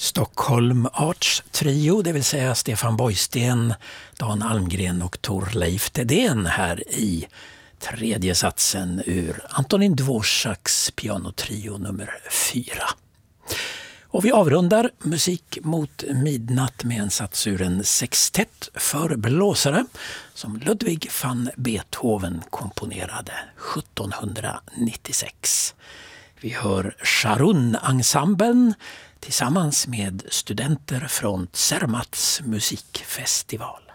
Stockholm Arts Trio, det vill säga Stefan Borgsten, Dan Almgren och Torleif Thedéen här i tredje satsen ur Antonin Dvoraks pianotrio nummer 4. Och vi avrundar musik mot midnatt med en sats ur en sextett för blåsare som Ludwig van Beethoven komponerade 1796. Vi hör Scharun-ensemblen tillsammans med studenter från Zermatts musikfestival.